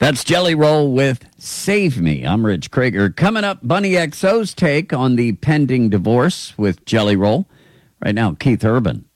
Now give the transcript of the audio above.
That's Jelly Roll with Save Me. I'm Rich Krager. Coming up, Bunny XO's take on the pending divorce with Jelly Roll. Right now, Keith Urban.